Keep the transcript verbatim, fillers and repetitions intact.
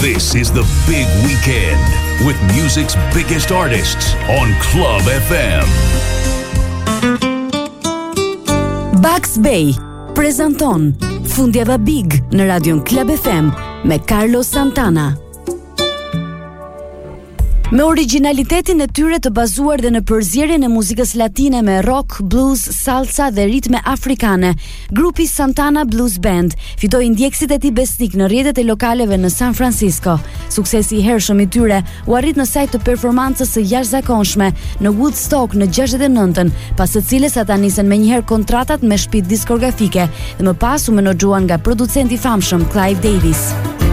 This is the big weekend with music's biggest artists on Club F M. Bugs Bay prezanton Fundjava Big në radion Club F M me Carlos Santana. Me originalitetin e tyre të bazuar dhe në përzierjen e muzikës latine me rock, blues, salsa dhe ritme afrikane, grupi Santana Blues Band fitoi ndjekësit e tij besnik në rrjetet e lokaleve në San Francisco. Suksesi i hershëm i tyre u arrit në sajt të performancës së jashtëzakonshme në Woodstock në gjashtëdhjetë e nëntën, pas së cilës ata nisën menjëherë kontratat me shtëpitë diskografike dhe më pas u menaxhuan nga producenti i famshëm Clive Davis.